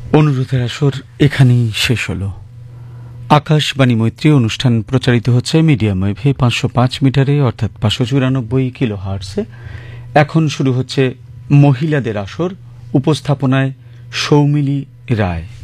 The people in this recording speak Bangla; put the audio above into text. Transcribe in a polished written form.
অনুরোধের আসর এখানেই শেষ হল। আকাশবাণী মৈত্রী অনুষ্ঠান প্রচারিত হচ্ছে মিডিয়াম ওয়েভে 505 মিটারে অর্থাৎ 594 কিলো হার্টসে। এখন শুরু হচ্ছে মহিলাদের আসর, উপস্থাপনায় সৌমিলি রায়।